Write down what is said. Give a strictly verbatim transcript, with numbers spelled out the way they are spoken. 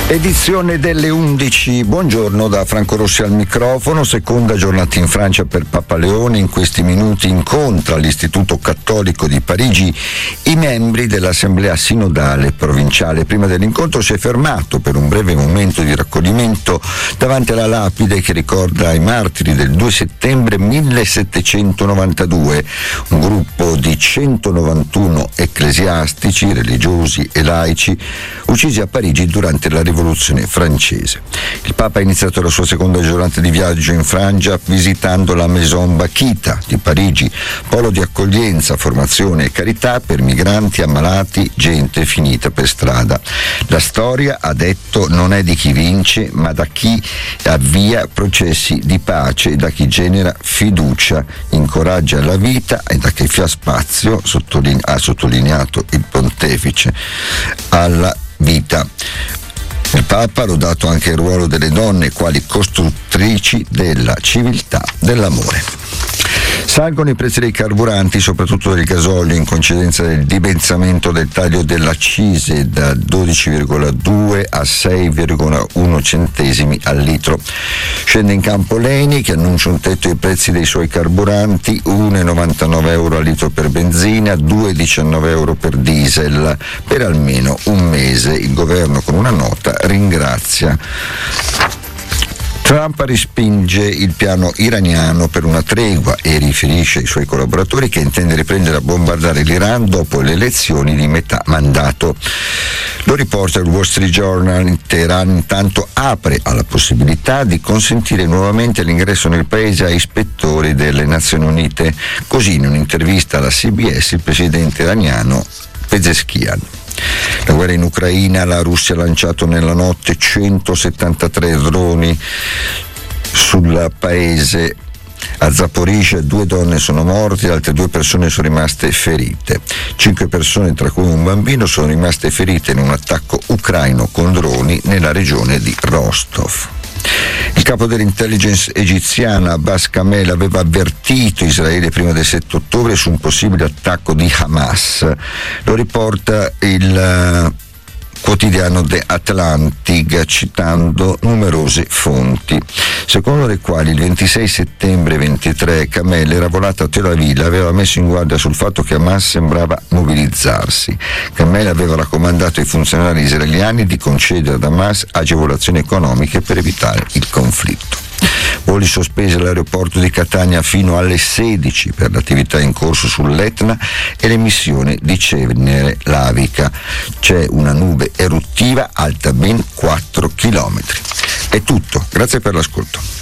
Edizione delle undici, buongiorno da Franco Rossi al microfono. Seconda giornata in Francia per Papa Leone. In questi minuti incontra all'Istituto Cattolico di Parigi i membri dell'Assemblea Sinodale Provinciale. Prima dell'incontro si è fermato per un breve momento di raccoglimento davanti alla lapide che ricorda i martiri del due settembre millesettecentonovantadue, un gruppo di centonovantuno ecclesiastici, religiosi e laici uccisi a Parigi durante la rivoluzione francese. Il Papa ha iniziato la sua seconda giornata di viaggio in Francia visitando la Maison Bakhita di Parigi, polo di accoglienza, formazione e carità per migranti, ammalati, gente finita per strada. La storia, ha detto, non è di chi vince, ma da chi avvia processi di pace, da chi genera fiducia, incoraggia la vita e da chi fa spazio, sottoline- ha sottolineato il pontefice, alla vita. Il Papa ha lodato anche il ruolo delle donne quali costruttrici della civiltà dell'amore. Salgono i prezzi dei carburanti, soprattutto del gasolio, in coincidenza del dimezzamento del taglio dell'accise da dodici virgola due a sei virgola uno centesimi al litro. Scende in campo l'Eni che annuncia un tetto ai prezzi dei suoi carburanti, uno virgola novantanove euro al litro per benzina, due virgola diciannove euro per diesel, per almeno un mese. Il governo con una nota ringrazia. Trump respinge il piano iraniano per una tregua e riferisce ai suoi collaboratori che intende riprendere a bombardare l'Iran dopo le elezioni di metà mandato. Lo riporta il Wall Street Journal. Teheran intanto apre alla possibilità di consentire nuovamente l'ingresso nel paese a ispettori delle Nazioni Unite. Così, in un'intervista alla C B S, il presidente iraniano Pezeshkian. La guerra in Ucraina, la Russia ha lanciato nella notte centosettantatré droni sul paese. A Zaporizhzhia due donne sono morte, altre due persone sono rimaste ferite. Cinque persone, tra cui un bambino, sono rimaste ferite in un attacco ucraino con droni nella regione di Rostov. Il capo dell'intelligence egiziana Abbas Kamel aveva avvertito Israele prima del sette ottobre su un possibile attacco di Hamas. Lo riporta il quotidiano The Atlantic citando numerose fonti, secondo le quali il ventisei settembre ventitré Kamel era volato a Tel Aviv, aveva messo in guardia sul fatto che Hamas sembrava mobilizzarsi. Kamel aveva raccomandato ai funzionari israeliani di concedere ad Hamas agevolazioni economiche per evitare il conflitto. Voli sospesi all'aeroporto di Catania fino alle sedici per l'attività in corso sull'Etna e l'emissione di cenere lavica. C'è una nube eruttiva alta ben quattro chilometri. È tutto, grazie per l'ascolto.